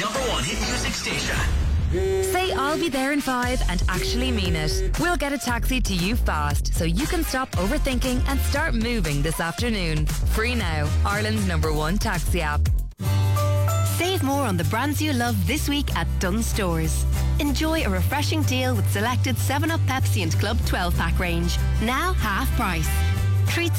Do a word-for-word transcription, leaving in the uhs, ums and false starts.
number one hit music station. Say I'll be there in five and actually mean it. We'll get a taxi to you fast so you can stop overthinking and start moving this afternoon. Free now. Ireland's number one taxi app. Save more on the brands you love this week at Dunnes Stores. Enjoy a refreshing deal with selected seven up Pepsi and Club twelve pack range. Now half price. Treat